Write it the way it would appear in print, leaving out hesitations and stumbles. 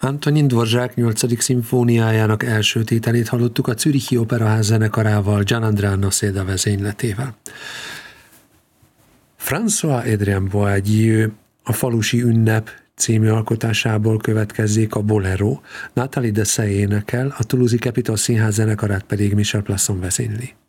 Antonin Dvořák 8. szimfóniájának első tételét hallottuk a Zürichi Operaház zenekarával, Gian Andrea Noseda vezényletével. François-Adrien Boieldieu a Falusi ünnep című alkotásából következzék a Bolero, Nathalie Dessay énekel, a Toulouse-i Capitol Színház zenekarát pedig Michel Plasson vezényli.